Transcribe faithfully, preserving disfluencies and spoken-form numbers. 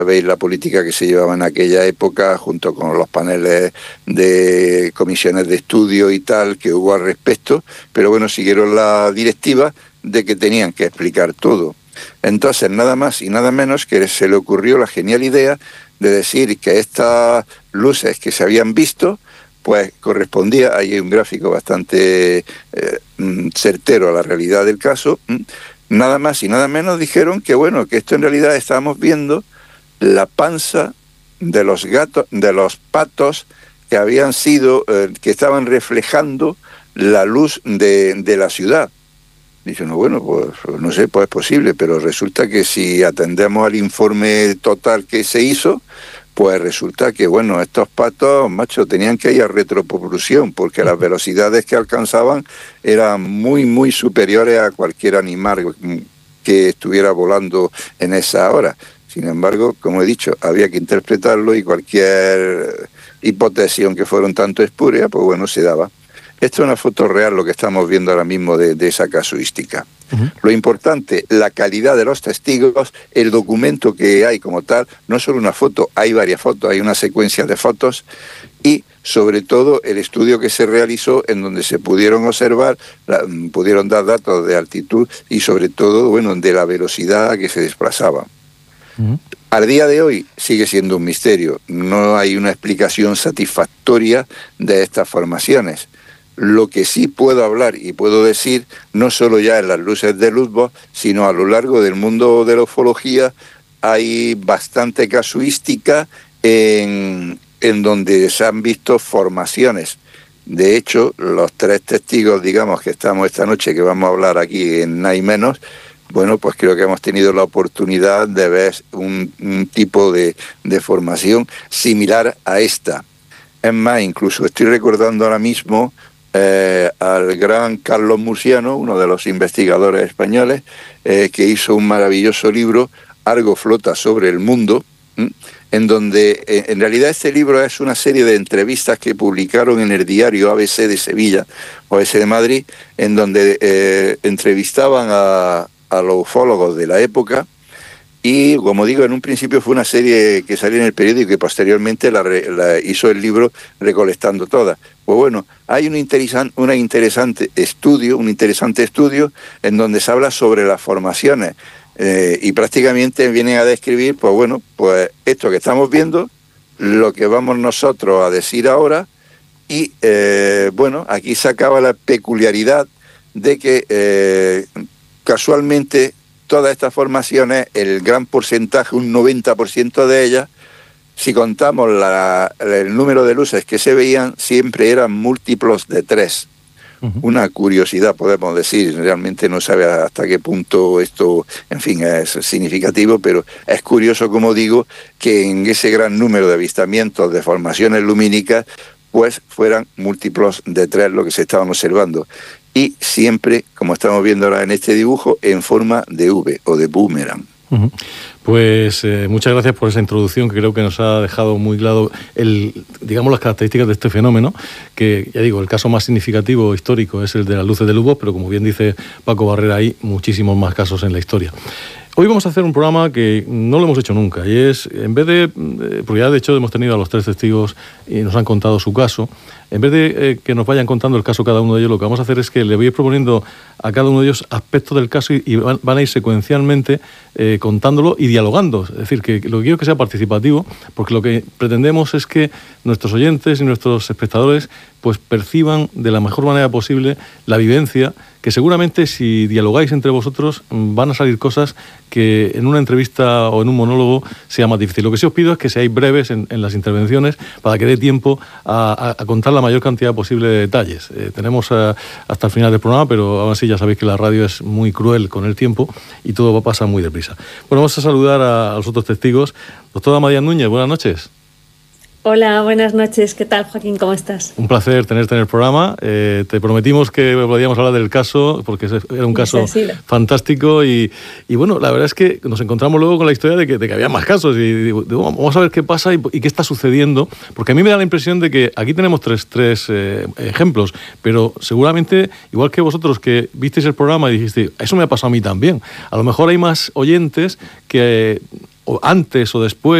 sabéis la política que se llevaba en aquella época, junto con los paneles de comisiones de estudio y tal que hubo al respecto, pero bueno, siguieron la directiva de que tenían que explicar todo. Entonces, nada más y nada menos que se le ocurrió la genial idea de decir que estas luces que se habían visto, pues correspondía, ahí hay un gráfico bastante eh, certero a la realidad del caso, nada más y nada menos dijeron que bueno, que esto en realidad estábamos viendo la panza de los gatos, de los patos que habían sido, eh, que estaban reflejando la luz de, de la ciudad. Dicen, no, bueno, pues no sé, pues es posible, pero resulta que si atendemos al informe total que se hizo, pues resulta que, bueno, estos patos, macho, tenían que ir a retropropulsión, porque las velocidades que alcanzaban eran muy, muy superiores a cualquier animal que estuviera volando en esa hora. Sin embargo, como he dicho, había que interpretarlo y cualquier hipótesis, aunque fuera un tanto espúrea, pues bueno, se daba. Esto es una foto real, lo que estamos viendo ahora mismo de, de esa casuística. Uh-huh. Lo importante, la calidad de los testigos, el documento que hay como tal, no solo una foto, hay varias fotos, hay una secuencia de fotos y sobre todo el estudio que se realizó en donde se pudieron observar, la, pudieron dar datos de altitud y sobre todo, bueno, de la velocidad a que se desplazaban. Uh-huh. Al día de hoy sigue siendo un misterio, no hay una explicación satisfactoria de estas formaciones. Lo que sí puedo hablar y puedo decir, no solo ya en las luces de Lubbock, sino a lo largo del mundo de la ufología, hay bastante casuística en, en donde se han visto formaciones. De hecho, los tres testigos, digamos, que estamos esta noche, que vamos a hablar aquí en Nada y Menos, bueno, pues creo que hemos tenido la oportunidad de ver un, un tipo de, de formación similar a esta. Es más, incluso estoy recordando ahora mismo Eh, al gran Carlos Murciano, uno de los investigadores españoles, eh, que hizo un maravilloso libro, Algo flota sobre el mundo, ¿m? en donde eh, en realidad este libro es una serie de entrevistas que publicaron en el diario A B C de Sevilla, o A B C de Madrid, en donde eh, entrevistaban a, a los ufólogos de la época. Y, como digo, en un principio fue una serie que salió en el periódico y que posteriormente la, la hizo el libro recolectando todas. Pues bueno, hay un interesante, una interesante estudio, un interesante estudio en donde se habla sobre las formaciones eh, y prácticamente vienen a describir, pues bueno, pues esto que estamos viendo, lo que vamos nosotros a decir ahora y, eh, bueno, aquí se acaba la peculiaridad de que eh, casualmente todas estas formaciones, el gran porcentaje, un noventa por ciento de ellas, si contamos la, el número de luces que se veían, siempre eran múltiplos de tres. Uh-huh. Una curiosidad, podemos decir, realmente no sabe hasta qué punto esto, en fin, es significativo, pero es curioso, como digo, que en ese gran número de avistamientos de formaciones lumínicas, pues fueran múltiplos de tres lo que se estaban observando. Y siempre, como estamos viendo ahora en este dibujo, en forma de V o de boomerang. Uh-huh. Pues eh, muchas gracias por esa introducción que creo que nos ha dejado muy claro el, digamos, las características de este fenómeno, que ya digo, el caso más significativo histórico es el de las luces de Lubbock, pero como bien dice Paco Barrera, hay muchísimos más casos en la historia. Hoy vamos a hacer un programa que no lo hemos hecho nunca y es, en vez de, porque ya de hecho hemos tenido a los tres testigos y nos han contado su caso, en vez de eh, que nos vayan contando el caso cada uno de ellos, lo que vamos a hacer es que le voy a ir proponiendo a cada uno de ellos aspectos del caso y, y van, van a ir secuencialmente eh, contándolo y dialogando. Es decir, que lo que quiero que sea participativo, porque lo que pretendemos es que nuestros oyentes y nuestros espectadores pues perciban de la mejor manera posible la vivencia, que seguramente si dialogáis entre vosotros van a salir cosas que en una entrevista o en un monólogo sea más difícil. Lo que sí os pido es que seáis breves en, en las intervenciones para que dé tiempo a, a, a contar la mayor cantidad posible de detalles. Eh, tenemos a, hasta el final del programa, pero aún así ya sabéis que la radio es muy cruel con el tiempo y todo va a pasar muy deprisa. Bueno, vamos a saludar a, a los otros testigos. Doctora María Núñez, buenas noches. Hola, buenas noches. ¿Qué tal, Joaquín? ¿Cómo estás? Un placer tenerte en el programa. Eh, te prometimos que podíamos hablar del caso, porque era un caso sí, sí, sí. fantástico. Y, y bueno, la verdad es que nos encontramos luego con la historia de que, de que había más casos. Y digo, vamos a ver qué pasa y, y qué está sucediendo. Porque a mí me da la impresión de que aquí tenemos tres, tres eh, ejemplos, pero seguramente, igual que vosotros que visteis el programa y dijiste, eso me ha pasado a mí también. A lo mejor hay más oyentes que... o antes o después